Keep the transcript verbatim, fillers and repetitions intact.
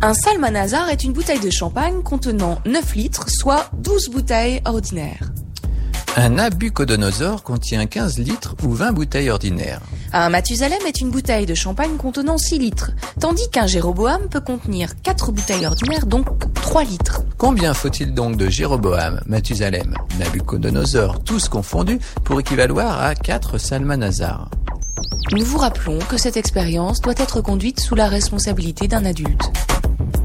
Un Salmanazar est une bouteille de champagne contenant neuf litres, soit douze bouteilles ordinaires. Un Nabucodonosor contient quinze litres ou vingt bouteilles ordinaires. Un Mathusalem est une bouteille de champagne contenant six litres, tandis qu'un Jéroboam peut contenir quatre bouteilles ordinaires, donc trois litres. Combien faut-il donc de Jéroboam, Mathusalem, Nabucodonosor, tous confondus, pour équivaloir à quatre Salmanazar? Nous vous rappelons que cette expérience doit être conduite sous la responsabilité d'un adulte.